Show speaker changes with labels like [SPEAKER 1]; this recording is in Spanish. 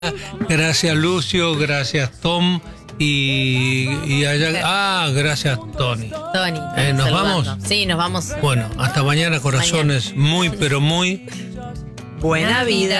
[SPEAKER 1] Gracias Lucio, gracias Tom y allá. Gracias Tony.
[SPEAKER 2] Tony.
[SPEAKER 1] ¿Nos
[SPEAKER 2] saludando.
[SPEAKER 1] vamos?
[SPEAKER 2] Sí, nos vamos.
[SPEAKER 1] Bueno, hasta mañana, corazones. Muy, pero muy.
[SPEAKER 2] Buena vida.